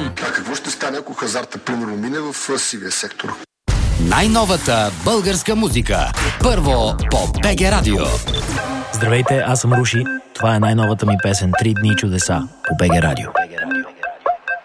Балкан. А какво ще стане, ако хазарта, примерно, мине в сивия сектор? Най-новата българска музика. Първо по БГ Радио. Здравейте, аз съм Руши. Това е най-новата ми песен "Три дни чудеса" по БГ Радио.